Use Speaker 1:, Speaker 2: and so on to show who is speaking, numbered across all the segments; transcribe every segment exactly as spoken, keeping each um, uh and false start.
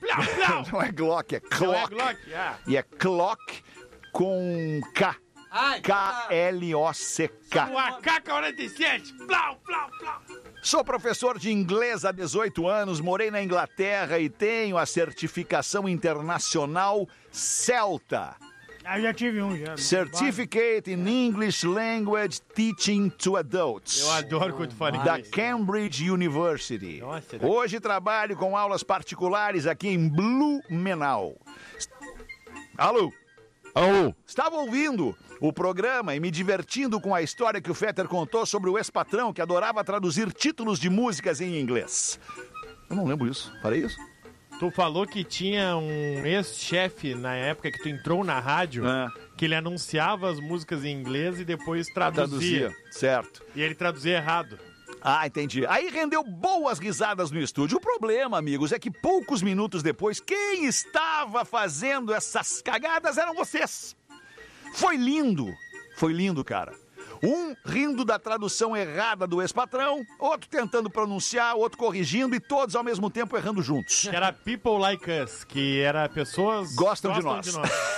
Speaker 1: Blau, blau.
Speaker 2: Não é Glock, é Clock.
Speaker 1: Não é Glock, ah.
Speaker 2: E é Clock com K. K L O C K.
Speaker 1: O A K quarenta e sete. Blau, blau, blau.
Speaker 2: Sou professor de inglês há dezoito anos, morei na Inglaterra e tenho a certificação internacional CELTA.
Speaker 3: Ah, eu já tive um, já.
Speaker 2: Certificate in English Language Teaching to Adults.
Speaker 1: Eu adoro quando fala
Speaker 2: Da
Speaker 1: inglês.
Speaker 2: Cambridge University.
Speaker 1: Nossa, né?
Speaker 2: Hoje trabalho com aulas particulares aqui em Blumenau. Alô? Alô? Estava ouvindo o programa e me divertindo com a história que o Fetter contou sobre o ex-patrão que adorava traduzir títulos de músicas em inglês. Eu não lembro isso. Falei isso?
Speaker 1: Tu falou que tinha um ex-chefe na época que tu entrou na rádio,
Speaker 2: É.
Speaker 1: que ele anunciava as músicas em inglês e depois traduzia.
Speaker 2: Traduzia, certo.
Speaker 1: E ele traduzia errado.
Speaker 2: Ah, entendi. Aí rendeu boas risadas no estúdio. O problema, amigos, é que poucos minutos depois, quem estava fazendo essas cagadas eram vocês. Foi lindo. Foi lindo, cara. Um rindo da tradução errada do ex-patrão, outro tentando pronunciar, outro corrigindo e todos ao mesmo tempo errando juntos.
Speaker 1: Que era People Like Us, que era pessoas...
Speaker 2: Gostam de nós.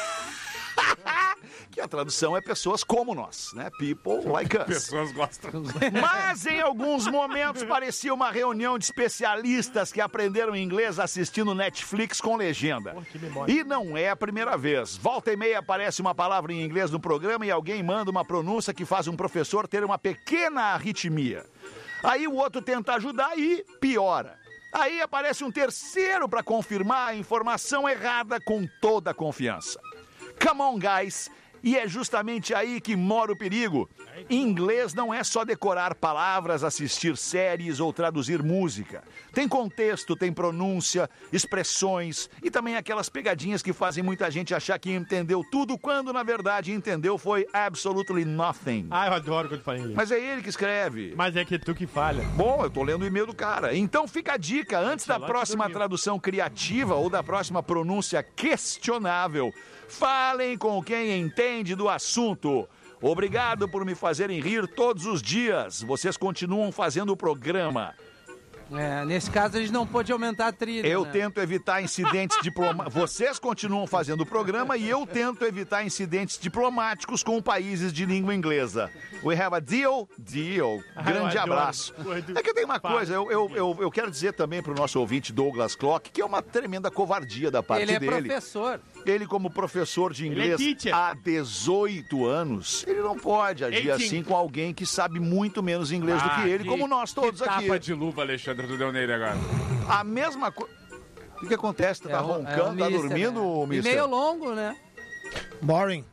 Speaker 2: Que a tradução é pessoas como nós, né? People like us.
Speaker 4: Pessoas gostam.
Speaker 2: Mas em alguns momentos parecia uma reunião de especialistas que aprenderam inglês assistindo Netflix com legenda.
Speaker 1: Porra, que memória.
Speaker 2: E não é a primeira vez. Volta e meia aparece uma palavra em inglês no programa e alguém manda uma pronúncia que faz um professor ter uma pequena arritmia. Aí o outro tenta ajudar e piora. Aí aparece um terceiro para confirmar a informação errada com toda a confiança. Come on, guys! E é justamente aí que mora o perigo. Inglês não é só decorar palavras, assistir séries ou traduzir música. Tem contexto, tem pronúncia, expressões e também aquelas pegadinhas que fazem muita gente achar que entendeu tudo, quando na verdade entendeu foi absolutely nothing.
Speaker 1: Ah, eu adoro quando fala inglês.
Speaker 2: Mas é ele que escreve.
Speaker 1: Mas é que tu que falha.
Speaker 2: Bom, eu tô lendo o e-mail do cara. Então fica a dica, antes da
Speaker 1: Celular
Speaker 2: próxima
Speaker 1: dormiu.
Speaker 2: tradução criativa ou da próxima pronúncia questionável, falem com quem entende do assunto. Obrigado por me fazerem rir todos os dias. Vocês continuam fazendo o programa.
Speaker 5: É, nesse caso a gente não pôde aumentar a trilha.
Speaker 2: Eu
Speaker 5: né?
Speaker 2: tento evitar incidentes diplomáticos. Vocês continuam fazendo o programa e eu tento evitar incidentes diplomáticos com países de língua inglesa. We have a deal? Deal. Grande
Speaker 1: eu adoro.
Speaker 2: abraço.
Speaker 1: Coisa do-
Speaker 2: É que tem uma
Speaker 1: Fala.
Speaker 2: coisa, eu, eu, eu, eu quero dizer também pro nosso ouvinte Douglas Clock que é uma tremenda covardia da parte
Speaker 5: Ele é
Speaker 2: dele.
Speaker 5: professor.
Speaker 2: Ele, como professor de
Speaker 1: Ele é
Speaker 2: inglês
Speaker 1: teacher.
Speaker 2: há dezoito anos, ele não pode agir
Speaker 1: Eighteen.
Speaker 2: assim com alguém que sabe muito menos inglês do
Speaker 4: Ah,
Speaker 2: que ele,
Speaker 4: que-
Speaker 2: como nós todos
Speaker 4: que
Speaker 2: aqui.
Speaker 4: tapa de luva, Alexandre, tu deu nele agora.
Speaker 2: A mesma coisa. O que, que acontece? Tu tá
Speaker 5: É o-
Speaker 2: roncando,
Speaker 5: é o
Speaker 2: tá
Speaker 5: mister,
Speaker 2: dormindo,
Speaker 5: né? E
Speaker 2: mister?
Speaker 5: meio longo, né?
Speaker 6: Boring.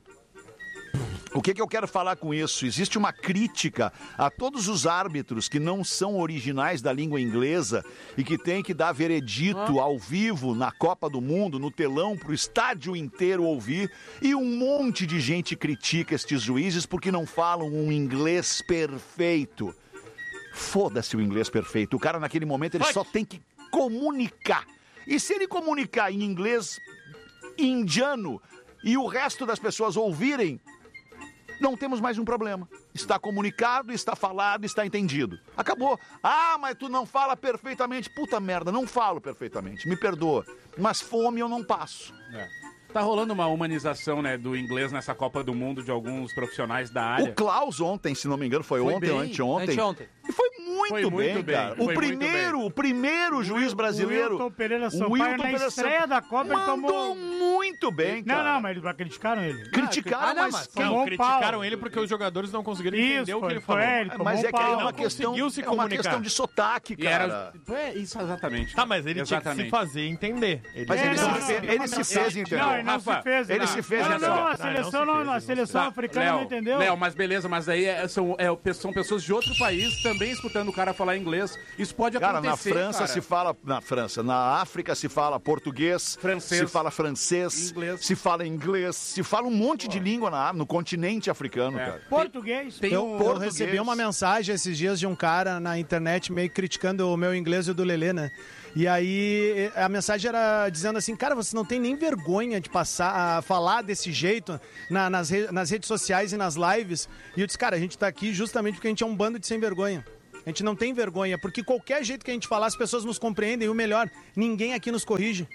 Speaker 2: O que, que eu quero falar com isso? Existe uma crítica a todos os árbitros que não são originais da língua inglesa e que têm que dar veredito ao vivo na Copa do Mundo, no telão, pro estádio inteiro ouvir. E um monte de gente critica estes juízes porque não falam um inglês perfeito. Foda-se o inglês perfeito. O cara, naquele momento, ele só tem que comunicar. E se ele comunicar em inglês indiano e o resto das pessoas ouvirem, não temos mais um problema. Está comunicado, está falado, está entendido. Acabou. Ah, mas tu não fala perfeitamente. Puta merda, não falo perfeitamente. Me perdoa. Mas fome eu não passo.
Speaker 4: Tá rolando uma humanização, né, do inglês nessa Copa do Mundo de alguns profissionais da área.
Speaker 2: O Klaus ontem, se não me engano, foi,
Speaker 4: Foi
Speaker 2: ontem
Speaker 4: bem.
Speaker 2: ou anteontem.
Speaker 5: Anteontem.
Speaker 2: E foi muito,
Speaker 4: Foi muito
Speaker 2: bem,
Speaker 4: bem,
Speaker 2: cara.
Speaker 4: foi
Speaker 2: O
Speaker 4: muito
Speaker 2: primeiro,
Speaker 4: bem.
Speaker 2: o primeiro juiz brasileiro.
Speaker 3: O Wilton Pereira Sampaio,
Speaker 2: o Wilton
Speaker 3: na
Speaker 2: Pereira
Speaker 3: estreia
Speaker 2: Sampaio
Speaker 3: da Copa, ele
Speaker 2: mandou
Speaker 3: tomou...
Speaker 2: muito bem,
Speaker 3: Não,
Speaker 2: cara.
Speaker 3: não, mas eles criticaram ele.
Speaker 2: Criticaram,
Speaker 5: Ah, não,
Speaker 2: mas...
Speaker 5: mas
Speaker 2: quem-
Speaker 1: Não,
Speaker 3: Tomou um
Speaker 1: criticaram
Speaker 3: pau.
Speaker 1: ele porque os jogadores não conseguiram
Speaker 3: Isso,
Speaker 1: entender o que
Speaker 3: foi-
Speaker 1: ele
Speaker 3: foi
Speaker 1: falou.
Speaker 3: ele.
Speaker 2: Mas é que
Speaker 3: Tomou
Speaker 2: é
Speaker 3: um
Speaker 2: uma
Speaker 3: pau.
Speaker 2: questão,
Speaker 1: conseguiu se
Speaker 2: é uma
Speaker 1: comunicar.
Speaker 2: questão de sotaque,
Speaker 4: E
Speaker 2: cara.
Speaker 4: era... É, isso, exatamente.
Speaker 1: Tá, mas ele tinha que se
Speaker 4: Exatamente.
Speaker 1: fazer entender. Ele
Speaker 2: Mas
Speaker 3: É,
Speaker 2: ele,
Speaker 3: não,
Speaker 2: se,
Speaker 3: não,
Speaker 2: fe-
Speaker 3: não,
Speaker 2: ele
Speaker 3: não,
Speaker 2: se
Speaker 3: não,
Speaker 2: fez,
Speaker 3: não,
Speaker 2: entendeu?
Speaker 3: Não, ele não
Speaker 4: Rafa,
Speaker 3: se fez.
Speaker 2: ele
Speaker 3: não.
Speaker 2: se fez,
Speaker 3: Não,
Speaker 2: olha
Speaker 3: não,
Speaker 2: só.
Speaker 3: a
Speaker 1: Não, não
Speaker 3: seleção,
Speaker 1: se
Speaker 3: não,
Speaker 1: fez,
Speaker 3: a
Speaker 1: não.
Speaker 3: seleção
Speaker 4: Tá,
Speaker 3: africana
Speaker 4: Léo,
Speaker 3: não entendeu.
Speaker 4: Léo, mas beleza, mas aí é- são, é, são pessoas de outro país também escutando o cara falar inglês. Isso pode
Speaker 2: Cara,
Speaker 4: acontecer,
Speaker 2: na França
Speaker 4: cara.
Speaker 2: se fala... Na França, na África se fala português,
Speaker 4: Francês.
Speaker 2: se fala francês,
Speaker 4: Inglês.
Speaker 2: se fala inglês, se fala um monte de língua na, no continente africano,
Speaker 4: É.
Speaker 2: cara.
Speaker 3: Português.
Speaker 4: Tem
Speaker 6: Eu,
Speaker 4: um...
Speaker 6: eu
Speaker 2: português.
Speaker 6: recebi uma mensagem esses dias de um cara na internet meio criticando o meu inglês e o do Lelê, né? E aí a mensagem era dizendo assim, cara, você não tem nem vergonha de passar a falar desse jeito na- nas, re- nas redes sociais e nas lives. E eu disse, cara, a gente tá aqui justamente porque a gente é um bando de sem vergonha. A gente não tem vergonha, porque qualquer jeito que a gente falar, as pessoas nos compreendem. E o melhor, ninguém aqui nos corrige.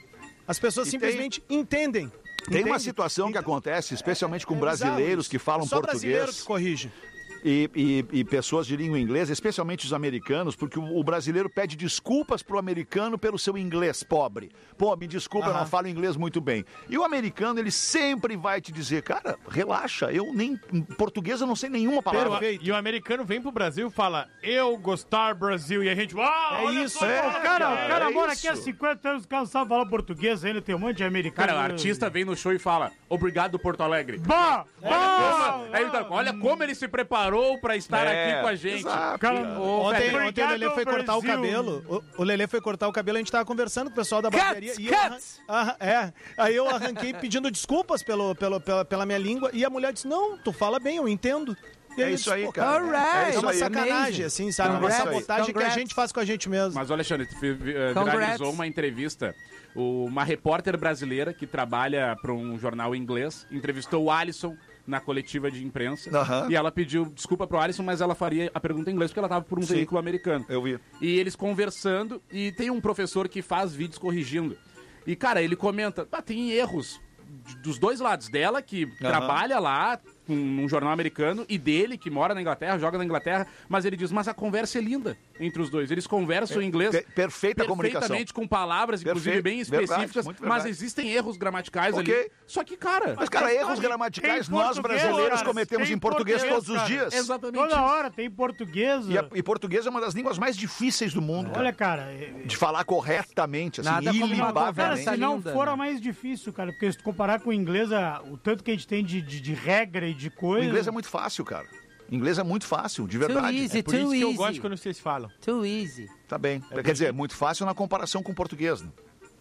Speaker 6: As pessoas
Speaker 2: E
Speaker 6: simplesmente entendem.
Speaker 2: Tem uma
Speaker 6: Entende?
Speaker 2: situação que acontece, especialmente com
Speaker 6: É bizarro
Speaker 2: brasileiros
Speaker 6: isso.
Speaker 2: que falam
Speaker 6: Só brasileiro
Speaker 2: português.
Speaker 6: que corrige.
Speaker 2: E, e- e pessoas de língua inglesa, especialmente os americanos, porque o, o brasileiro pede desculpas pro americano pelo seu inglês pobre. Pô, me desculpa, eu não
Speaker 6: Aham.
Speaker 2: falo inglês muito bem. E o americano, ele sempre vai te dizer, cara, relaxa, eu nem, em português eu não sei nenhuma palavra.
Speaker 6: Perfeito.
Speaker 1: E o americano vem pro Brasil e fala, eu gostar Brasil. E a gente, uau,
Speaker 6: É
Speaker 1: olha
Speaker 6: isso,
Speaker 1: só,
Speaker 2: é,
Speaker 3: O cara, o cara
Speaker 2: é
Speaker 3: mora
Speaker 2: isso.
Speaker 3: aqui há cinquenta anos, o cara não sabe falar português ainda, tem um monte de americano.
Speaker 4: Cara, o artista vem no show e fala, obrigado, Porto Alegre.
Speaker 3: Bah! Bah!
Speaker 4: Aí, então, olha como ele se preparou pra estar
Speaker 2: É,
Speaker 4: aqui com a gente.
Speaker 2: exato.
Speaker 3: Cara,
Speaker 4: Ô,
Speaker 6: Ontem,
Speaker 4: Fede,
Speaker 6: ontem o
Speaker 3: Obrigado,
Speaker 6: Lelê foi cortar o
Speaker 3: Brasil.
Speaker 6: cabelo. O, o Lelê foi cortar o cabelo, a gente tava conversando com o pessoal da
Speaker 5: Cuts,
Speaker 6: barbearia. e eu arran-
Speaker 5: cuts.
Speaker 6: Arran- é. Aí eu arranquei pedindo desculpas pelo, pelo, pela, pela minha língua e a mulher disse: Não, tu fala bem, eu entendo. E
Speaker 2: É
Speaker 6: eu
Speaker 2: isso
Speaker 6: disse,
Speaker 2: aí,
Speaker 6: "Pô,
Speaker 2: cara.
Speaker 5: Alright.
Speaker 2: É
Speaker 6: É
Speaker 2: isso
Speaker 6: uma
Speaker 2: aí.
Speaker 6: sacanagem,
Speaker 5: Amazing.
Speaker 6: assim, sabe? Uma
Speaker 5: Congrats.
Speaker 6: sabotagem que a
Speaker 5: Congrats.
Speaker 6: gente faz com a gente mesmo.
Speaker 4: Mas, ô, Alexandre, tu vi- vi- eh,
Speaker 5: Congrats.
Speaker 4: viralizou uma entrevista. O- Uma repórter brasileira que trabalha para um jornal inglês entrevistou o Alisson na coletiva de imprensa.
Speaker 2: Aham.
Speaker 4: E ela pediu desculpa pro Alisson, mas ela faria a pergunta em inglês porque ela tava por um
Speaker 2: Sim.
Speaker 4: veículo americano.
Speaker 2: Eu vi.
Speaker 4: E eles conversando, e tem um professor que faz vídeos corrigindo. E, cara, ele comenta, ah, tem erros de- dos dois lados. Dela, que trabalha lá com um jornal americano, e dele, que mora na Inglaterra, joga na Inglaterra, mas ele diz, mas a conversa é linda entre os dois. Eles conversam em inglês
Speaker 2: Per- perfeita comunicação.
Speaker 4: perfeitamente, com palavras, inclusive,
Speaker 2: Perfeito,
Speaker 4: bem
Speaker 2: verdade,
Speaker 4: específicas,
Speaker 2: muito
Speaker 4: mas
Speaker 2: verdade.
Speaker 4: existem erros gramaticais
Speaker 2: Ok.
Speaker 4: ali. Só que, cara...
Speaker 2: Mas, cara,
Speaker 3: Mas,
Speaker 2: erros
Speaker 3: cara,
Speaker 2: gramaticais
Speaker 3: tem
Speaker 2: nós
Speaker 3: português,
Speaker 2: brasileiros
Speaker 3: cara,
Speaker 2: cometemos
Speaker 3: tem
Speaker 2: em português
Speaker 3: português,
Speaker 2: todos os
Speaker 3: cara.
Speaker 2: dias.
Speaker 4: Exatamente
Speaker 3: Toda
Speaker 4: isso.
Speaker 3: hora tem português.
Speaker 2: E, a- e português é uma das línguas mais difíceis do mundo, cara.
Speaker 3: Olha, cara, é-
Speaker 2: De falar corretamente, assim,
Speaker 5: Nada como uma
Speaker 3: cara,
Speaker 2: ilibavelmente.
Speaker 5: conversa
Speaker 3: se não
Speaker 5: linda,
Speaker 3: for
Speaker 5: né?
Speaker 3: a mais difícil, cara, porque se tu comparar com o inglês, a- o tanto que a gente tem de, de, de regra e de
Speaker 2: O
Speaker 3: coisa...
Speaker 2: inglês é muito fácil, cara. O inglês é muito fácil, de
Speaker 5: Too
Speaker 2: verdade.
Speaker 5: easy,
Speaker 1: Por
Speaker 5: too
Speaker 1: isso que eu
Speaker 5: easy.
Speaker 1: gosto quando vocês falam.
Speaker 5: Too easy.
Speaker 2: Tá bem. Quer dizer, é muito fácil na comparação com o português, né?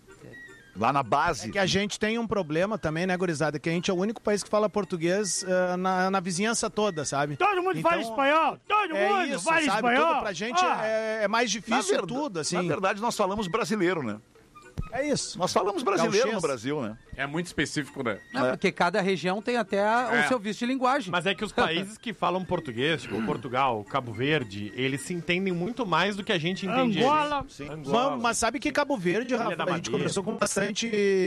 Speaker 2: Lá na base.
Speaker 6: É que a gente tem um problema também, né, gurizada? Que a gente é o único país que fala português eh, na, na vizinhança toda, sabe?
Speaker 3: Todo mundo
Speaker 6: Então,
Speaker 3: fala espanhol! Todo
Speaker 6: É
Speaker 3: mundo
Speaker 6: isso,
Speaker 3: fala
Speaker 6: sabe?
Speaker 3: espanhol!
Speaker 6: Tudo pra gente
Speaker 3: Ah,
Speaker 6: é, é mais
Speaker 2: Na
Speaker 6: difícil
Speaker 2: verda-
Speaker 6: tudo, assim.
Speaker 2: Na verdade, nós falamos brasileiro, né?
Speaker 6: É isso.
Speaker 2: Nós falamos brasileiro
Speaker 6: Gauchês.
Speaker 2: no Brasil, né?
Speaker 4: É muito específico, né?
Speaker 5: Não, porque cada região tem até a-
Speaker 4: É.
Speaker 5: o seu vício de linguagem.
Speaker 1: Mas é que os países que falam português, tipo Portugal, Cabo Verde, eles se entendem muito mais do que a gente entende.
Speaker 3: Angola.
Speaker 1: eles.
Speaker 6: Mas, mas sabe que Cabo Verde, Rafa,
Speaker 1: da
Speaker 6: a gente
Speaker 1: Madeira.
Speaker 6: conversou com bastante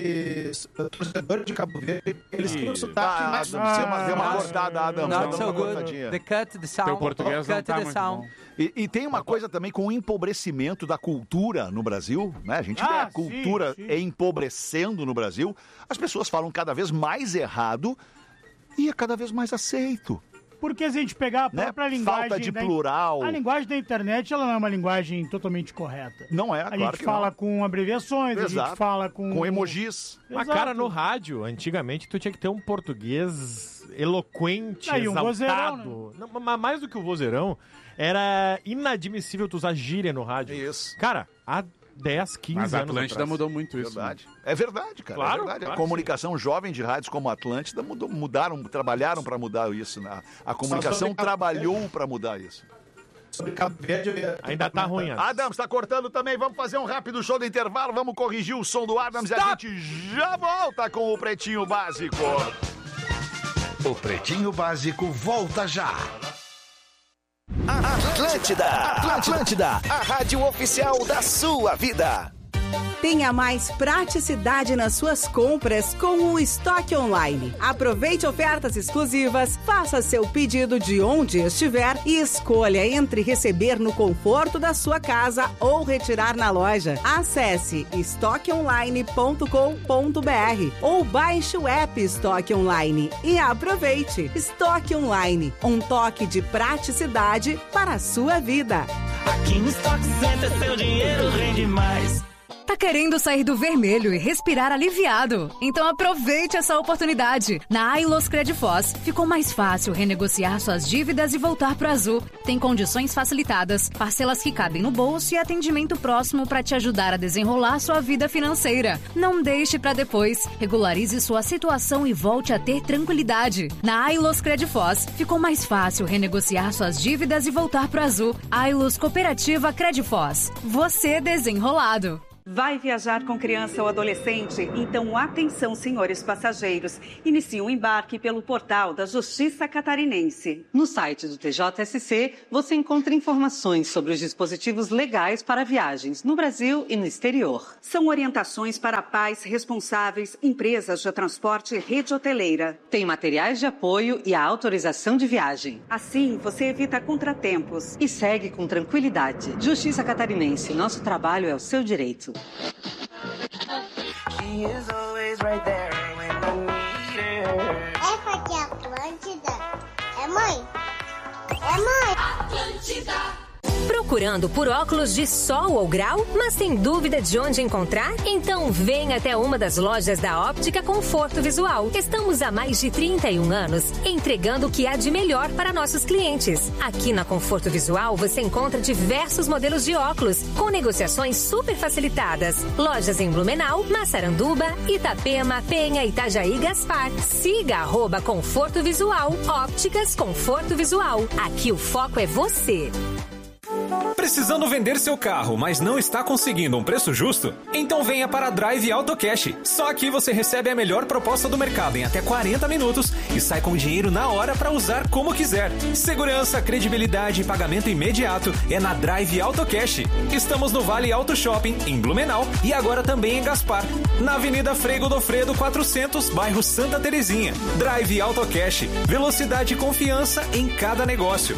Speaker 6: torcedor de Cabo Verde. Eles têm um sotaque
Speaker 2: Ah,
Speaker 6: mais...
Speaker 2: Adams, deu uma, deu uma
Speaker 3: Ah,
Speaker 2: cortada, Adams.
Speaker 5: Not
Speaker 2: deu
Speaker 5: so
Speaker 2: uma
Speaker 5: good.
Speaker 2: cortadinha.
Speaker 5: The cut, the sound.
Speaker 4: Teu português não
Speaker 5: cut,
Speaker 4: tá
Speaker 5: the
Speaker 4: muito
Speaker 5: sound.
Speaker 4: bom.
Speaker 2: E, e tem uma coisa também com o empobrecimento da cultura no Brasil, né? A gente
Speaker 3: Ah,
Speaker 2: vê a
Speaker 3: sim,
Speaker 2: cultura
Speaker 3: sim.
Speaker 2: empobrecendo no Brasil. As pessoas falam cada vez mais errado e é cada vez mais aceito,
Speaker 3: Porque se a gente pegar a
Speaker 2: né?
Speaker 3: própria linguagem...
Speaker 2: Falta de
Speaker 3: da-
Speaker 2: plural.
Speaker 3: A linguagem da internet, ela não é uma linguagem totalmente correta.
Speaker 2: Não é,
Speaker 3: A
Speaker 2: claro
Speaker 3: gente
Speaker 2: que
Speaker 3: fala
Speaker 2: não.
Speaker 3: com abreviações, a
Speaker 2: Exato.
Speaker 3: gente fala com...
Speaker 2: Com emojis.
Speaker 1: Mas,
Speaker 3: Exato.
Speaker 1: cara, no rádio, antigamente, tu tinha que ter um português eloquente,
Speaker 3: Ah, e um
Speaker 1: exaltado.
Speaker 3: vozeirão,
Speaker 1: Não, mas mais do que o vozeirão, era inadmissível tu usar gíria no rádio.
Speaker 2: Isso.
Speaker 1: Cara, há dez, quinze
Speaker 4: Mas a
Speaker 1: anos
Speaker 4: Atlântida
Speaker 1: atrás.
Speaker 4: mudou muito isso. né?
Speaker 2: Verdade. É verdade, cara.
Speaker 1: Claro,
Speaker 2: é verdade.
Speaker 1: claro
Speaker 2: a
Speaker 1: que
Speaker 2: comunicação jovem de rádios como a Atlântida mudou, mudaram, trabalharam para mudar isso. Né? A comunicação
Speaker 6: sobre-
Speaker 2: trabalhou para mudar isso.
Speaker 6: Sobre Cabo Verde...
Speaker 1: Ainda tá ruim, Adams.
Speaker 2: Adams, tá cortando também. Vamos fazer um rápido show do intervalo. Vamos corrigir o som do Adams e a gente já volta com o Pretinho Básico.
Speaker 7: O Pretinho Básico volta já.
Speaker 8: Atlântida, Atlântida, a rádio oficial da sua vida.
Speaker 9: Tenha mais praticidade nas suas compras com o Estoque Online. Aproveite ofertas exclusivas, faça seu pedido de onde estiver e escolha entre receber no conforto da sua casa ou retirar na loja. Acesse estoque online ponto com ponto br ou baixe o app Estoque Online e aproveite. Estoque Online, um toque de praticidade para a sua vida.
Speaker 10: Aqui no Stock Center seu dinheiro rende mais.
Speaker 11: Tá querendo sair do vermelho e respirar aliviado? Então aproveite essa oportunidade. Na Ailos Credifós, ficou mais fácil renegociar suas dívidas e voltar pro azul. Tem condições facilitadas, parcelas que cabem no bolso e atendimento próximo para te ajudar a desenrolar sua vida financeira. Não deixe para depois. Regularize sua situação e volte a ter tranquilidade. Na Ailos Credifós, ficou mais fácil renegociar suas dívidas e voltar pro azul. Ailos Cooperativa Credifós. Você desenrolado.
Speaker 9: Vai viajar com criança ou adolescente? Então atenção, senhores passageiros. Inicie o embarque pelo portal da Justiça Catarinense.
Speaker 12: No site do T J S C, você encontra informações sobre os dispositivos legais para viagens no Brasil e no exterior.
Speaker 9: São orientações para pais responsáveis, empresas de transporte e rede hoteleira.
Speaker 12: Tem materiais de apoio e a autorização de viagem.
Speaker 9: Assim, você evita contratempos.
Speaker 12: E segue com tranquilidade. Justiça Catarinense, nosso trabalho é o seu direito.
Speaker 13: É porque a Atlântida é mãe. É mãe. Atlântida.
Speaker 14: Procurando por óculos de sol ou grau, mas tem dúvida de onde encontrar? Então vem até uma das lojas da Óptica Conforto Visual. Estamos há mais de trinta e um anos entregando o que há de melhor para nossos clientes. Aqui na Conforto Visual você encontra diversos modelos de óculos com negociações super facilitadas. Lojas em Blumenau, Massaranduba, Itapema, Penha, Itajaí, Gaspar. Siga arroba Conforto Visual. Ópticas Conforto Visual. Aqui o foco é você.
Speaker 15: Precisando vender seu carro, mas não está conseguindo um preço justo? Então venha para a Drive Auto Cash. Só aqui você recebe a melhor proposta do mercado em até quarenta minutos e sai com dinheiro na hora para usar como quiser. Segurança, credibilidade e pagamento imediato é na Drive Auto Cash. Estamos no Vale Auto Shopping, em Blumenau e agora também em Gaspar. Na Avenida Frei Godofredo quatrocentos, bairro Santa Terezinha. Drive Auto Cash. Velocidade e confiança em cada negócio.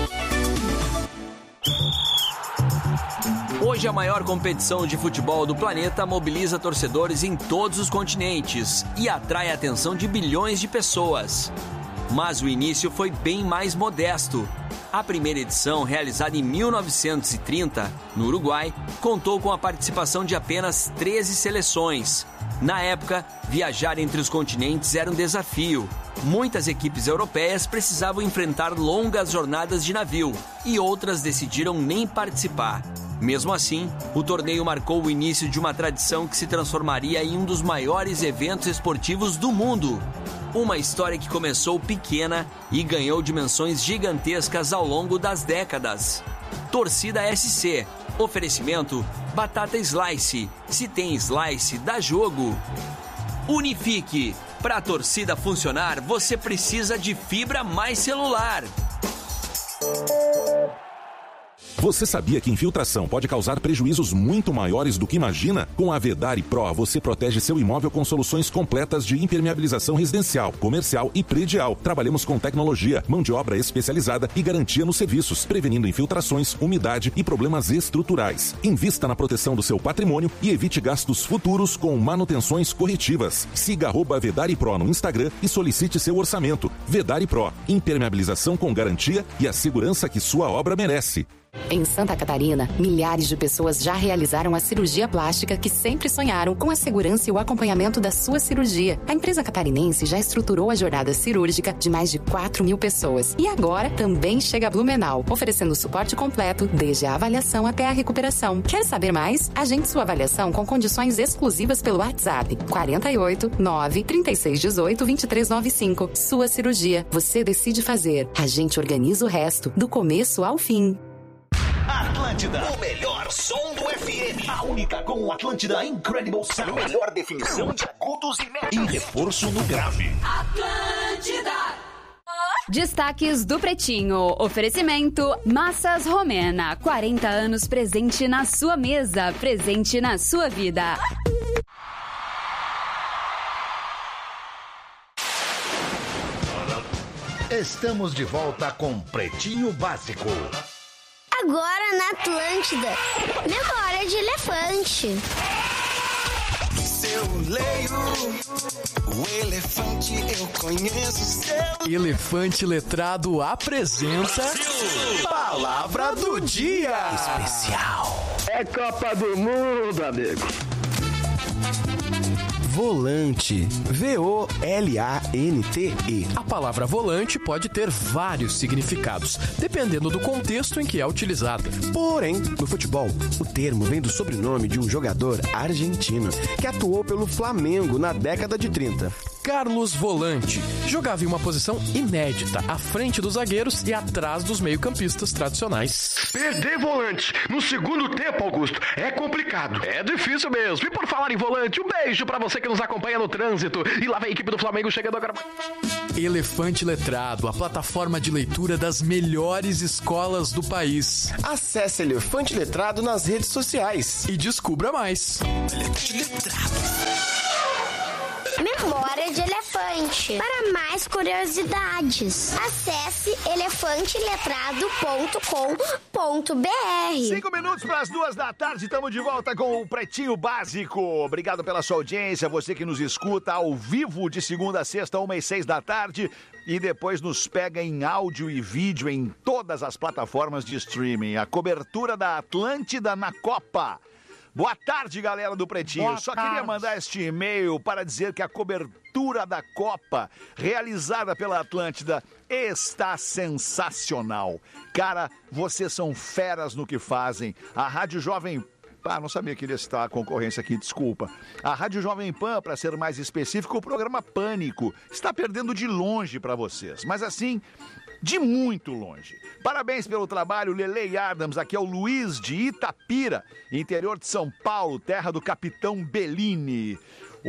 Speaker 16: Hoje a maior competição de futebol do planeta mobiliza torcedores em todos os continentes e atrai a atenção de bilhões de pessoas. Mas o início foi bem mais modesto. A primeira edição, realizada em mil novecentos e trinta, no Uruguai, contou com a participação de apenas treze seleções. Na época, viajar entre os continentes era um desafio. Muitas equipes europeias precisavam enfrentar longas jornadas de navio e outras decidiram nem participar. Mesmo assim, o torneio marcou o início de uma tradição que se transformaria em um dos maiores eventos esportivos do mundo. Uma história que começou pequena e ganhou dimensões gigantescas ao longo das décadas. Torcida S C. Oferecimento Batata Slice. Se tem Slice, dá jogo. Unifique. Para a torcida funcionar, você precisa de fibra mais celular.
Speaker 17: Você sabia que infiltração pode causar prejuízos muito maiores do que imagina? Com a Vedari Pro, você protege seu imóvel com soluções completas de impermeabilização residencial, comercial e predial. Trabalhamos com tecnologia, mão de obra especializada e garantia nos serviços, prevenindo infiltrações, umidade e problemas estruturais. Invista na proteção do seu patrimônio e evite gastos futuros com manutenções corretivas. Siga arroba Vedari Pro no Instagram e solicite seu orçamento. Vedari Pro, impermeabilização com garantia e a segurança que sua obra merece.
Speaker 18: Em Santa Catarina, milhares de pessoas já realizaram a cirurgia plástica que sempre sonharam com a segurança e o acompanhamento da sua cirurgia. A empresa catarinense já estruturou a jornada cirúrgica de mais de quatro mil pessoas. E agora também chega a Blumenau, oferecendo suporte completo desde a avaliação até a recuperação. Quer saber mais? Agende sua avaliação com condições exclusivas pelo WhatsApp quarenta e oito, nove, trinta e seis, dezoito, vinte e três, noventa e cinco. Sua cirurgia, você decide fazer. A gente organiza o resto, do começo ao fim.
Speaker 8: Atlântida, o melhor som do F M. A única com o Atlântida Incredible Sound. Melhor definição de agudos e médios. E reforço no grave.
Speaker 19: Atlântida. Destaques do Pretinho. Oferecimento Massas Romena. quarenta anos presente na sua mesa, presente na sua vida.
Speaker 7: Estamos de volta com Pretinho Básico.
Speaker 13: Agora na Atlântida, memória de elefante.
Speaker 20: Se eu leio o elefante, eu conheço seu.
Speaker 21: Elefante Letrado apresenta Palavra do Dia Especial.
Speaker 22: É Copa do Mundo, amigo.
Speaker 21: Volante. V O L A N T E. A palavra volante pode ter vários significados, dependendo do contexto em que é utilizada. Porém, no futebol, o termo vem do sobrenome de um jogador argentino que atuou pelo Flamengo na década de trinta. Carlos Volante. Jogava em uma posição inédita, à frente dos zagueiros e atrás dos meio-campistas tradicionais.
Speaker 22: Perder volante no segundo tempo, Augusto, é complicado. É difícil mesmo. E por falar em volante, um beijo pra você que nos acompanha no trânsito. E lá vem a equipe do Flamengo chegando agora.
Speaker 21: Elefante Letrado, a plataforma de leitura das melhores escolas do país.
Speaker 3: Acesse Elefante Letrado nas redes sociais
Speaker 21: e descubra mais.
Speaker 3: Elefante Letrado.
Speaker 13: Memória de Elefante. Para mais curiosidades, acesse elefante letrado ponto com ponto b r.
Speaker 2: Cinco minutos para as duas da tarde, estamos de volta com o Pretinho Básico. Obrigado pela sua audiência, você que nos escuta ao vivo de segunda a sexta, uma e seis da tarde. E depois nos pega em áudio e vídeo em todas as plataformas de streaming. A cobertura da Atlântida na Copa. Boa tarde, galera do Pretinho.
Speaker 6: Boa
Speaker 2: Só
Speaker 6: tarde.
Speaker 2: queria mandar este e-mail para dizer que a cobertura da Copa, realizada pela Atlântida, está sensacional. Cara, vocês são feras no que fazem. A Rádio Jovem Ah, não sabia que iria citar a concorrência aqui, desculpa. A Rádio Jovem Pan, para ser mais específico, o programa Pânico está perdendo de longe para vocês. Mas assim, de muito longe. Parabéns pelo trabalho, Lele Adams. Aqui é o Luiz de Itapira, interior de São Paulo, terra do Capitão Bellini.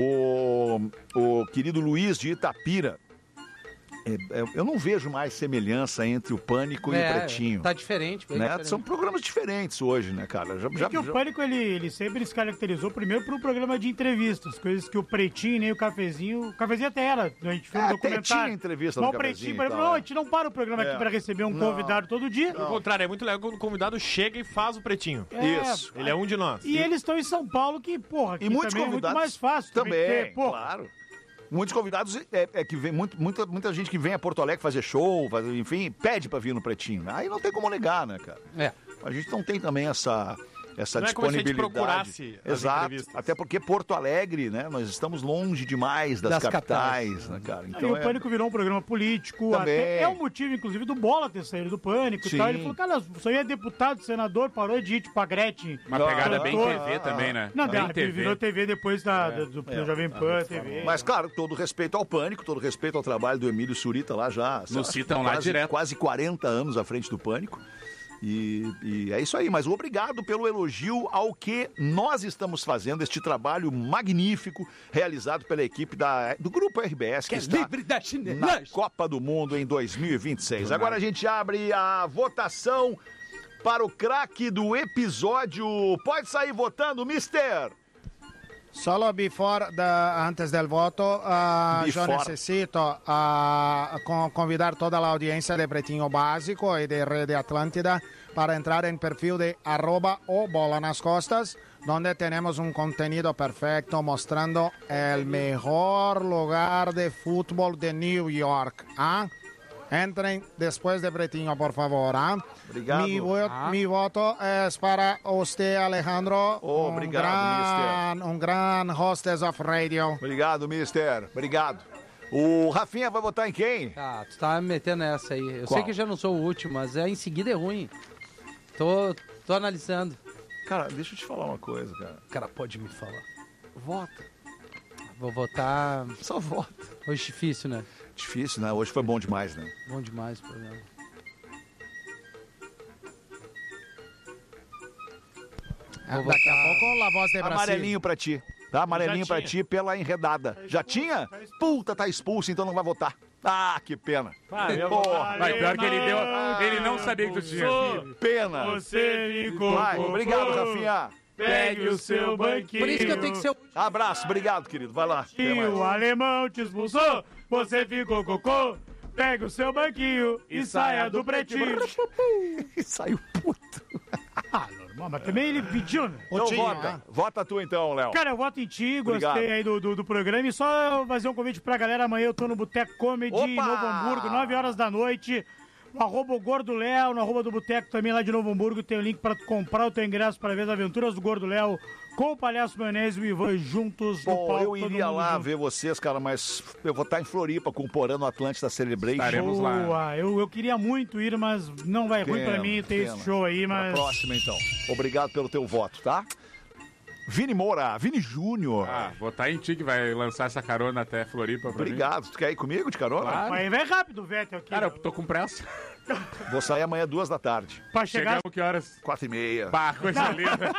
Speaker 2: O, o querido Luiz de Itapira. É, é, eu não vejo mais semelhança entre o Pânico
Speaker 5: é,
Speaker 2: e o Pretinho.
Speaker 5: Tá diferente, bem
Speaker 2: né?
Speaker 5: diferente.
Speaker 2: São programas diferentes hoje, né, cara? Já,
Speaker 23: É
Speaker 2: já,
Speaker 23: que o
Speaker 2: já...
Speaker 23: Pânico, ele, ele sempre se caracterizou primeiro por um programa de entrevistas, coisas que o Pretinho nem o Cafezinho... O Cafezinho até era, a gente fez um
Speaker 2: É,
Speaker 23: documentário.
Speaker 2: tinha entrevista
Speaker 23: Mas
Speaker 2: no
Speaker 23: o Pretinho,
Speaker 2: Cafezinho e tal,
Speaker 23: não,
Speaker 2: é.
Speaker 23: a gente não para o programa
Speaker 2: É.
Speaker 23: aqui pra receber um
Speaker 2: Não.
Speaker 23: convidado todo dia.
Speaker 1: Pelo contrário, é muito legal quando o convidado chega e faz o Pretinho.
Speaker 23: É.
Speaker 1: Isso. Ele é um de nós.
Speaker 23: E eles estão em São Paulo, que, porra,
Speaker 2: E
Speaker 23: aqui
Speaker 2: muitos
Speaker 23: também é muito
Speaker 2: convidados
Speaker 23: mais fácil.
Speaker 2: também,
Speaker 23: ter, porra.
Speaker 2: claro. Muitos convidados, é, é que vem muito, muita, muita gente que vem a Porto Alegre fazer show, fazer, enfim, pede pra vir no Pretinho. Aí não tem como negar, né, cara?
Speaker 5: É.
Speaker 2: A gente não tem também essa, essa
Speaker 1: Não é como se a gente
Speaker 2: disponibilidade.
Speaker 1: procurasse as
Speaker 2: Exato.
Speaker 1: entrevistas.
Speaker 2: Até porque Porto Alegre, né, nós estamos longe demais das,
Speaker 5: Das
Speaker 2: capitais,
Speaker 5: capitais.
Speaker 2: né, cara?
Speaker 23: Aí
Speaker 2: Então
Speaker 23: o
Speaker 2: é...
Speaker 23: Pânico virou um programa político.
Speaker 2: Também.
Speaker 23: Até é o motivo, inclusive, do Bola ter saído do Pânico
Speaker 2: Sim.
Speaker 23: e tal. Ele falou, cara, só ia deputado, senador, parou de ir tipo a Gretchen.
Speaker 4: Uma pegada
Speaker 23: Ah,
Speaker 4: bem
Speaker 23: doutor.
Speaker 4: T V também, né?
Speaker 23: Não,
Speaker 4: bem
Speaker 23: da- virou T V depois da, da- do, do
Speaker 2: É.
Speaker 23: Jovem Pan, T V.
Speaker 2: Mas, claro, todo respeito ao Pânico, todo respeito ao trabalho do Emílio Surita lá já. sei lá,
Speaker 4: citam lá
Speaker 2: quase,
Speaker 4: direto.
Speaker 2: Quase quarenta anos à frente do Pânico. E, e é isso aí, mas obrigado pelo elogio ao que nós estamos fazendo, este trabalho magnífico realizado pela equipe da, do Grupo R B S, que,
Speaker 5: Que é
Speaker 2: está
Speaker 5: livre da
Speaker 2: na
Speaker 5: chinelagem.
Speaker 2: Copa do Mundo em dois mil e vinte e seis. Agora a gente abre a votação para o craque do episódio. Pode sair votando, mister!
Speaker 6: Solo before, the, antes del voto, uh, yo
Speaker 2: Before.
Speaker 6: necesito uh, con- convidar toda la audiencia de Pretinho Básico y de Red Atlántida para entrar en perfil de arroba o bola nas costas, donde tenemos un contenido perfecto mostrando el mejor lugar de fútbol de New York. ¿Ah? Entren después de Pretinho, por favor. ¿ah?
Speaker 2: Obrigado.
Speaker 6: Mi, vo-
Speaker 2: Ah.
Speaker 6: mi voto es para usted, Alejandro.
Speaker 2: Oh,
Speaker 6: un
Speaker 2: obrigado,
Speaker 6: gran, um gran hostess of radio.
Speaker 2: Obrigado, mister. Obrigado. O Rafinha vai votar em quem?
Speaker 5: Ah, tu tá me metendo nessa aí. Eu
Speaker 2: Qual?
Speaker 5: sei que eu já não sou o último, mas é, em seguida é ruim. Tô, tô analisando.
Speaker 2: Cara, deixa eu te falar uma coisa, cara.
Speaker 5: O cara pode me falar.
Speaker 2: Vota.
Speaker 5: Vou votar.
Speaker 2: Só vota.
Speaker 5: Hoje difícil, né?
Speaker 2: Difícil, né? Hoje foi bom demais, né?
Speaker 5: Bom demais o programa.
Speaker 6: Daqui a pouco, a voz de Brasil.
Speaker 2: Amarelinho pra ti. Tá? Amarelinho
Speaker 6: Já
Speaker 2: pra
Speaker 6: tinha.
Speaker 2: ti pela enredada. Já tinha? Puta, tá expulso, então não vai votar. Ah, que pena.
Speaker 23: Vai, eu
Speaker 2: Porra.
Speaker 4: Vai, pior que ele deu. Ele não sabia que tu tinha.
Speaker 2: Que pena.
Speaker 23: Você me
Speaker 2: Vai,
Speaker 23: colocou.
Speaker 2: obrigado, Rafinha.
Speaker 23: Pegue o seu banquinho.
Speaker 5: Por isso que eu tenho que ser o.
Speaker 2: Abraço, obrigado, querido. Vai lá. Até
Speaker 23: E
Speaker 2: mais.
Speaker 23: o alemão te expulsou, você ficou cocô. Pega o seu banquinho e, saia do Pretinho.
Speaker 2: E saiu puto.
Speaker 23: Ah, normal, mas também ele pediu, né?
Speaker 2: Então vota. Vota tu então, Léo.
Speaker 23: Cara, eu voto em ti, gostei
Speaker 2: Obrigado.
Speaker 23: aí do, do, do programa. E só fazer um convite pra galera, amanhã eu tô no Boteco Comedy em
Speaker 2: Opa!
Speaker 23: Novo Hamburgo, nove horas da noite. No arroba o Gordo Léo, no arroba do Boteco também lá de Novo Hamburgo, tem o link pra tu comprar o teu ingresso para ver as aventuras do Gordo Léo com o Palhaço Maionese e o Ivan juntos no
Speaker 2: Bom,
Speaker 23: palco.
Speaker 2: eu
Speaker 23: todo
Speaker 2: iria
Speaker 23: mundo
Speaker 2: lá
Speaker 23: junto.
Speaker 2: ver vocês, cara, mas eu vou estar em Floripa com o Porã no Atlântida Celebration.
Speaker 4: Estaremos lá.
Speaker 23: Boa, eu, eu queria muito ir, mas não vai ruim
Speaker 2: Pena,
Speaker 23: pra mim ter
Speaker 2: pena.
Speaker 23: esse show aí,
Speaker 2: Pra
Speaker 23: mas...
Speaker 2: próxima, então. Obrigado pelo teu voto, tá? Vini Moura, Vini Júnior.
Speaker 4: Ah, votar em ti que vai lançar essa carona até Floripa pra
Speaker 2: Obrigado.
Speaker 4: mim.
Speaker 2: Tu quer ir comigo de carona?
Speaker 4: Claro.
Speaker 23: Mas vai rápido, Vettel, aqui.
Speaker 4: Cara, eu tô com pressa.
Speaker 2: Vou sair amanhã duas da tarde.
Speaker 23: Pra chegar...
Speaker 4: Chegamos que horas?
Speaker 2: Quatro e meia.
Speaker 4: Bah, coisa
Speaker 23: Não.
Speaker 4: linda.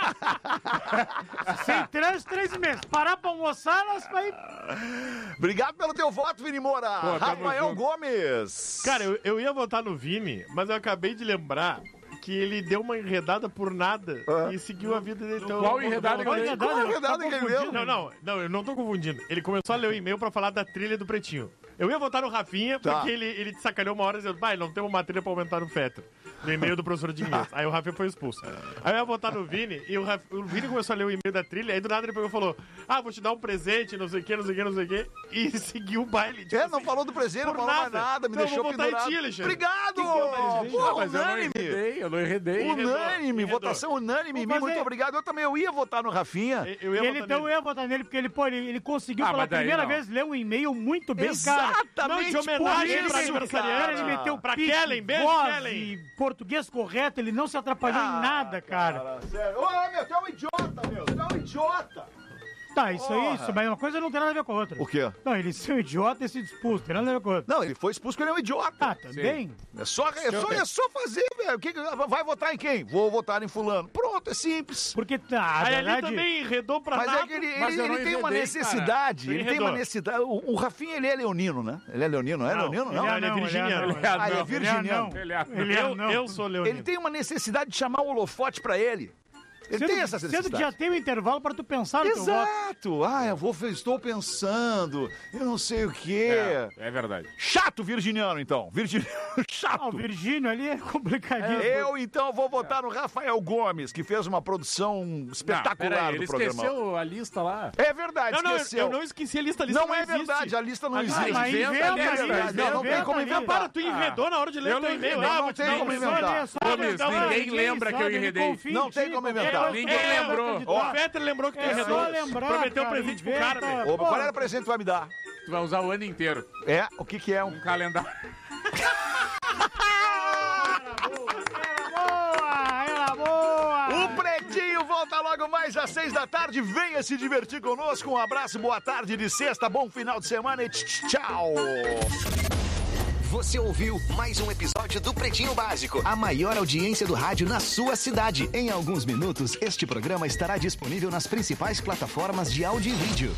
Speaker 23: Sem trânsito, três meses. Parar pra almoçar, nós vai...
Speaker 2: Obrigado pelo teu voto, Vini Moura.
Speaker 1: Pô, tamo
Speaker 2: Rafael
Speaker 1: junto.
Speaker 2: Gomes.
Speaker 1: Cara, eu, eu ia votar no Vini, mas eu acabei de lembrar que ele deu uma enredada por nada e seguiu a vida dele. Então,
Speaker 4: Qual
Speaker 1: eu-
Speaker 4: enredada
Speaker 1: eu-
Speaker 4: que ele-
Speaker 2: Qual enredada que ele deu?
Speaker 1: Não, não, não, eu não tô confundindo. Ele começou a ler o e-mail pra falar da trilha do Pretinho. Eu ia votar no Rafinha,
Speaker 2: Tá.
Speaker 1: porque ele, ele te sacaneou uma hora dizendo, pai, não tem uma trilha pra aumentar no Fetter. No e-mail do professor de inglês. Aí o Rafinha foi expulso. Aí eu ia votar no Vini, e o, Raf... o Vini começou a ler o e-mail da trilha, aí do nada ele pegou e falou, ah, vou te dar um presente, não sei o que, não sei o que, não sei o que, e seguiu o baile. Tipo
Speaker 2: É,
Speaker 1: assim,
Speaker 2: não falou do presente, não
Speaker 1: por
Speaker 2: falou mais nada, me
Speaker 1: Então,
Speaker 2: deixou
Speaker 1: eu vou votar em
Speaker 2: pendurado.
Speaker 1: ti, Alexandre.
Speaker 2: Obrigado!
Speaker 1: Quem que é o presente?
Speaker 2: Pô,
Speaker 4: Ah, mas eu não
Speaker 2: unânime.
Speaker 4: enredei, eu não enredei.
Speaker 2: Unânime,
Speaker 1: Enredou.
Speaker 2: votação unânime em mim,
Speaker 23: Vou
Speaker 2: muito
Speaker 23: fazer-
Speaker 2: obrigado. Eu também, eu ia votar no Rafinha.
Speaker 1: Eu ia
Speaker 23: Ele,
Speaker 1: votar
Speaker 23: então
Speaker 1: nele.
Speaker 23: eu ia votar nele, porque ele, pô, ele, ele conseguiu
Speaker 4: Ah,
Speaker 23: pela
Speaker 4: mas daí
Speaker 23: primeira
Speaker 4: não.
Speaker 23: vez ler um e-mail muito bem, cara.
Speaker 2: Exatamente,
Speaker 1: Não, de homenagem
Speaker 2: por
Speaker 1: pra
Speaker 2: isso,
Speaker 1: aniversariante.
Speaker 2: cara.
Speaker 23: Ele meteu
Speaker 1: Pra
Speaker 23: pitch,
Speaker 1: Kellen, beijo,
Speaker 23: voz
Speaker 1: Kellen.
Speaker 23: e português correto, ele não se atrapalhou
Speaker 2: Ah,
Speaker 23: em nada, cara.
Speaker 2: Sério. Ô, meu, tu é um idiota, meu. Tu é um idiota.
Speaker 23: Tá, isso aí,
Speaker 2: Porra.
Speaker 23: isso, mas uma coisa não tem nada a ver com a outra.
Speaker 2: O quê?
Speaker 23: Não, ele ser um idiota e se expulso, tem nada a ver com a outra.
Speaker 2: Não, ele foi expulso porque ele é um idiota.
Speaker 23: Ah, também?
Speaker 2: É só, é, só, é só fazer, velho. Que que- Vai votar em quem? Vou votar em fulano. Pronto, é simples.
Speaker 23: Porque, tá, a
Speaker 1: Aí ali
Speaker 23: verdade...
Speaker 1: também enredou pra
Speaker 2: Mas
Speaker 1: nada.
Speaker 2: é que ele,
Speaker 4: Mas
Speaker 2: ele-
Speaker 4: eu não
Speaker 2: ele tem uma
Speaker 4: enredei,
Speaker 2: necessidade.
Speaker 1: cara.
Speaker 2: Ele tem uma
Speaker 1: Enredou.
Speaker 2: necessidade. O, o Rafinha, ele é leonino, né? Ele é leonino, não é
Speaker 1: Não,
Speaker 2: leonino? Não.
Speaker 1: ele é
Speaker 23: não,
Speaker 1: virginiano.
Speaker 23: ele é
Speaker 4: Ele é
Speaker 2: Ah, ele é
Speaker 4: anão.
Speaker 2: virginiano.
Speaker 4: Ele é anão.
Speaker 23: Ele é
Speaker 1: eu,
Speaker 23: anão.
Speaker 1: eu sou leonino.
Speaker 2: Ele tem uma necessidade de chamar o holofote pra ele. Ele
Speaker 23: Sendo-
Speaker 2: tem essa
Speaker 23: Sendo
Speaker 2: necessidade.
Speaker 23: que já tem um intervalo pra tu pensar no teu voto.
Speaker 2: Exato! Ah, eu vou, estou pensando, eu não sei o quê.
Speaker 4: É, é verdade.
Speaker 2: Chato virginiano, então. Virginiano
Speaker 23: Ah,
Speaker 2: chato.
Speaker 23: o Virgínio ali é complicadíssimo.
Speaker 2: Eu, então, vou votar no Rafael Gomes, que fez uma produção
Speaker 4: Não,
Speaker 2: espetacular
Speaker 4: peraí, ele
Speaker 2: do programa.
Speaker 4: esqueceu a lista lá.
Speaker 2: É verdade,
Speaker 1: Não, não, eu,
Speaker 2: esqueceu.
Speaker 1: eu não esqueci a lista. A lista
Speaker 2: Não
Speaker 1: não
Speaker 2: é
Speaker 1: existe.
Speaker 2: verdade, a lista não
Speaker 1: Ah,
Speaker 2: existe.
Speaker 23: mas inventa
Speaker 2: é
Speaker 23: ali,
Speaker 2: verdade. Não, não tem
Speaker 23: inventa
Speaker 2: como
Speaker 23: ali.
Speaker 2: inventar.
Speaker 1: Para, tu enredou na hora de ler
Speaker 2: Eu
Speaker 1: o teu
Speaker 2: não
Speaker 1: e-mail.
Speaker 2: enredei,
Speaker 1: Ah,
Speaker 2: não
Speaker 1: vou te
Speaker 2: tem
Speaker 1: dar um
Speaker 2: como
Speaker 1: presente.
Speaker 2: inventar.
Speaker 4: Gomes, ninguém lembra que eu enredei.
Speaker 2: Não tem como inventar.
Speaker 4: Ninguém lembrou.
Speaker 1: O Fetter lembrou que tu
Speaker 23: É
Speaker 1: enredou.
Speaker 23: só lembrar,
Speaker 1: Prometeu
Speaker 23: cara,
Speaker 1: presente pro
Speaker 23: inventa.
Speaker 1: cara, velho.
Speaker 2: Ô, qual era o presente que tu vai me dar?
Speaker 4: Tu vai usar o ano inteiro.
Speaker 2: É, o que que é um...
Speaker 4: Um calendário.
Speaker 23: Boa, era boa!
Speaker 2: O Pretinho volta logo mais às seis da tarde. Venha se divertir conosco. Um abraço, boa tarde de sexta, bom final de semana e tchau.
Speaker 8: Você ouviu mais um episódio do Pretinho Básico, a maior audiência do rádio na sua cidade. Em alguns minutos, este programa estará disponível nas principais plataformas de áudio e vídeo.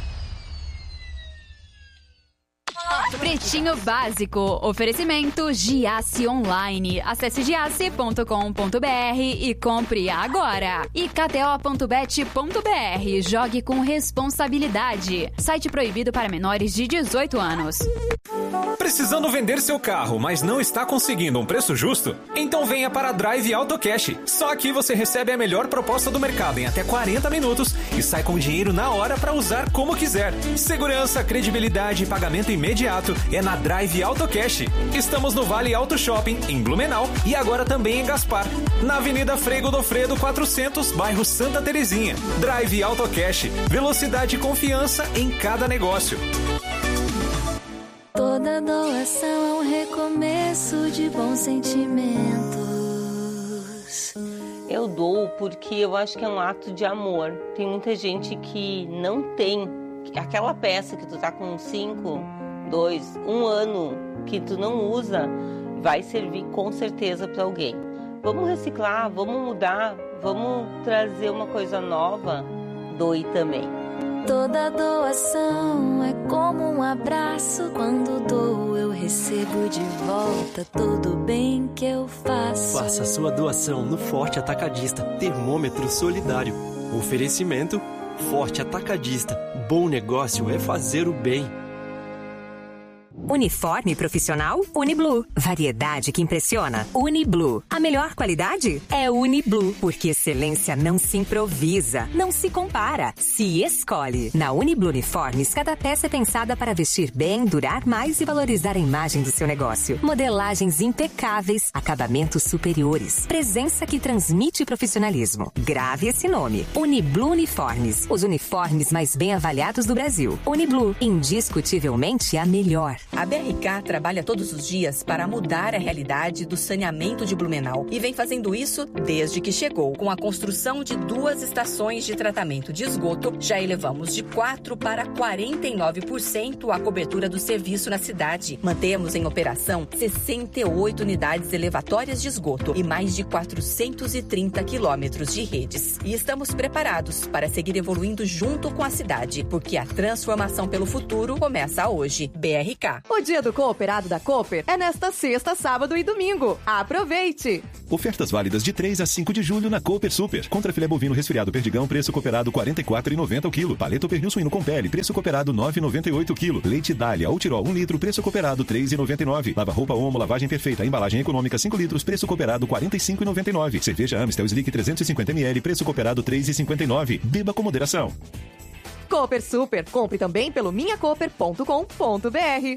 Speaker 19: Pretinho Básico. Oferecimento Giasse Online. Acesse giasse ponto com ponto br e compre agora. E k t o ponto bet ponto b r. Jogue com responsabilidade. Site proibido para menores de dezoito anos.
Speaker 15: Precisando vender seu carro, mas não está conseguindo um preço justo? Então venha para a Drive Auto Cash. Só aqui você recebe a melhor proposta do mercado em até quarenta minutos e sai com o dinheiro na hora para usar como quiser. Segurança, credibilidade e pagamento imediato é na Drive Auto Cash. Estamos no Vale Auto Shopping, em Blumenau, e agora também em Gaspar, na Avenida Frei Godofredo quatrocentos, bairro Santa Terezinha. Drive Auto Cash. Velocidade e confiança em cada negócio.
Speaker 9: Toda doação é um recomeço de bons sentimentos.
Speaker 10: Eu dou porque eu acho que é um ato de amor. Tem muita gente que não tem aquela peça que tu tá com cinco, dois, um ano que tu não usa, vai servir com certeza para alguém. Vamos reciclar, vamos mudar, vamos trazer uma coisa nova. Doe também.
Speaker 9: Toda doação é como um abraço. Quando dou, eu recebo de volta todo o bem que eu faço.
Speaker 11: Faça sua doação no Forte Atacadista Termômetro Solidário. Oferecimento Forte Atacadista. Bom negócio é fazer o bem.
Speaker 14: Uniforme profissional? Uniblu. Variedade que impressiona? Uniblu. A melhor qualidade? É Uniblu. Porque excelência não se improvisa, não se compara, se escolhe. Na Uniblu Uniformes, cada peça é pensada para vestir bem, durar mais e valorizar a imagem do seu negócio. Modelagens impecáveis, acabamentos superiores, presença que transmite profissionalismo. Grave esse nome. Uniblu Uniformes. Os uniformes mais bem avaliados do Brasil. Uniblu. Indiscutivelmente a melhor.
Speaker 12: A B R K trabalha todos os dias para mudar a realidade do saneamento de Blumenau e vem fazendo isso desde que chegou. Com a construção de duas estações de tratamento de esgoto, já elevamos de quatro para quarenta e nove por cento a cobertura do serviço na cidade. Mantemos em operação sessenta e oito unidades elevatórias de esgoto e mais de quatrocentos e trinta quilômetros de redes. E estamos preparados para seguir evoluindo junto com a cidade, porque a transformação pelo futuro começa hoje. B R K.
Speaker 16: O dia do cooperado da Cooper é nesta sexta, sábado e domingo. Aproveite!
Speaker 17: Ofertas válidas de três a cinco de julho na Cooper Super. Contra filé bovino resfriado perdigão, preço cooperado quarenta e quatro reais e noventa centavos o quilo. Paleta pernil suíno com pele, preço cooperado nove reais e noventa e oito centavos o quilo. Leite Dália ou Tirol um litro, preço cooperado três reais e noventa e nove centavos. Lava roupa Omo, lavagem perfeita, embalagem econômica cinco litros, preço cooperado quarenta e cinco reais e noventa e nove centavos. Cerveja Amstel Slick trezentos e cinquenta mililitros, preço cooperado três reais e cinquenta e nove centavos. Beba com moderação.
Speaker 16: Cooper Super. Compre também pelo minha cooper ponto com ponto b r.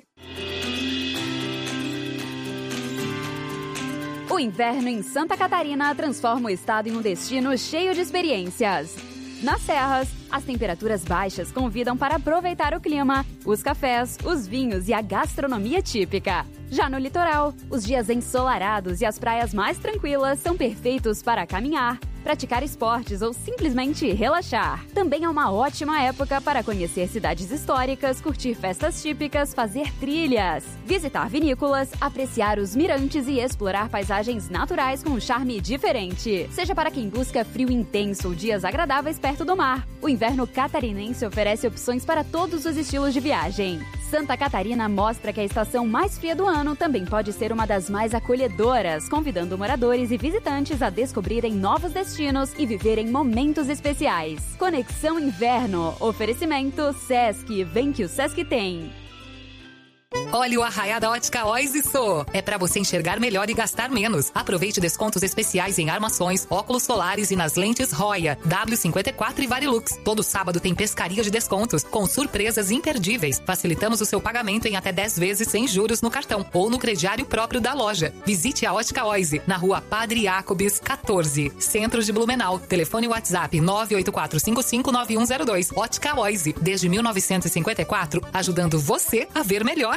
Speaker 19: O inverno em Santa Catarina transforma o estado em um destino cheio de experiências. Nas serras, as temperaturas baixas convidam para aproveitar o clima, os cafés, os vinhos e a gastronomia típica. Já no litoral, os dias ensolarados e as praias mais tranquilas são perfeitos para caminhar, praticar esportes ou simplesmente relaxar. Também é uma ótima época para conhecer cidades históricas, curtir festas típicas, fazer trilhas, visitar vinícolas, apreciar os mirantes e explorar paisagens naturais com um charme diferente. Seja para quem busca frio intenso ou dias agradáveis perto do mar, o inverno catarinense oferece opções para todos os estilos de viagem. Santa Catarina mostra que a estação mais fria do ano também pode ser uma das mais acolhedoras, convidando moradores e visitantes a descobrirem novos destinos e viverem momentos especiais. Conexão Inverno. Oferecimento Sesc. Vem que o Sesc tem.
Speaker 24: Olha o arraiá da Ótica Ois e Sou. É pra você enxergar melhor e gastar menos. Aproveite descontos especiais em armações, óculos solares e nas lentes Roya, W cinquenta e quatro e Varilux. Todo sábado tem pescaria de descontos, com surpresas imperdíveis. Facilitamos o seu pagamento em até dez vezes sem juros no cartão ou no crediário próprio da loja. Visite a Ótica Ois na rua Padre Jacobs, quatorze, Centro de Blumenau. Telefone WhatsApp nove oito quatro cinco cinco nove um zero dois. Ótica Ois, desde mil novecentos e cinquenta e quatro, ajudando você a ver melhor.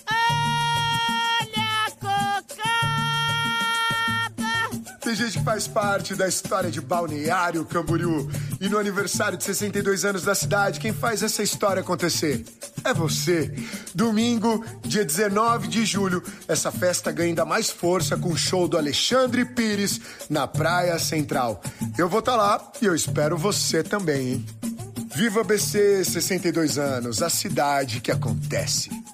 Speaker 25: Tem gente que faz parte da história de Balneário Camboriú. E no aniversário de sessenta e dois anos da cidade, quem faz essa história acontecer é você. Domingo, dia dezenove de julho, essa festa ganha ainda mais força com o show do Alexandre Pires na Praia Central. Eu vou estar lá e eu espero você também, hein? Viva B C, sessenta e dois anos, a cidade que acontece.